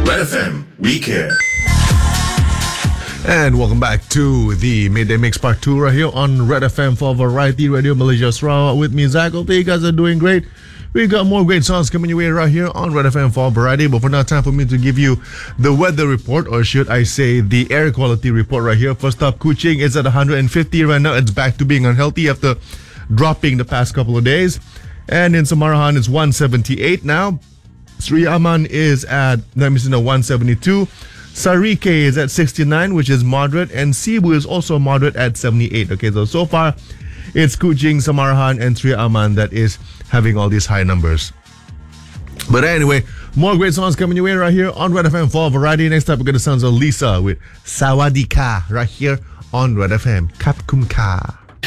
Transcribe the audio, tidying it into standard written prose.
Red FM, we care. And welcome back to the Midday Mix Part 2 right here on Red FM for Variety Radio Malaysia Sarawak. With me, Zach. Hope you guys are doing great. We got more great songs coming your way right here on Red FM for Variety. But for now, time for me to give you the weather report, or should I say the air quality report right here. First up, Kuching is at 150 right now. It's back to being unhealthy after dropping the past couple of days. And in Samarahan, it's 178 now. Sri Aman is at 172. Sarike is at 69, which is moderate, and Cebu is also moderate at 78. Okay, so far it's Kuching, Samarahan, and Sri Aman that is having all these high numbers. But anyway, more great songs coming your way right here on Red FM for Variety. Next up, we're going to sound of Lisa with Sawadee Ka right here on Red FM. Kap Kum Ka.